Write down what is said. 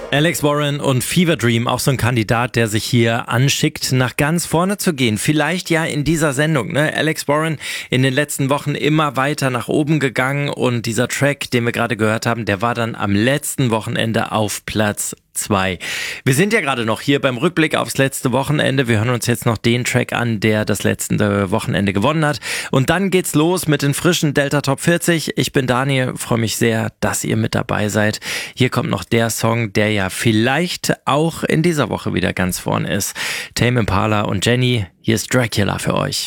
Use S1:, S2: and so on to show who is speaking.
S1: Alex Warren und Fever Dream, auch so ein Kandidat, der sich hier anschickt, nach ganz vorne zu gehen. Vielleicht ja in dieser Sendung, ne? Alex Warren in den letzten Wochen immer weiter nach oben gegangen und dieser Track, den wir gerade gehört haben, der war dann am letzten Wochenende auf Platz 2. Wir sind ja gerade noch hier beim Rückblick aufs letzte Wochenende. Wir hören uns jetzt noch den Track an, der das letzte Wochenende gewonnen hat. Und dann geht's los mit den frischen Delta Top 40. Ich bin Daniel, freue mich sehr, dass ihr mit dabei seid. Hier kommt noch der Song, der ja vielleicht auch in dieser Woche wieder ganz vorn ist. Tame Impala und Jenny, hier ist Dracula für euch.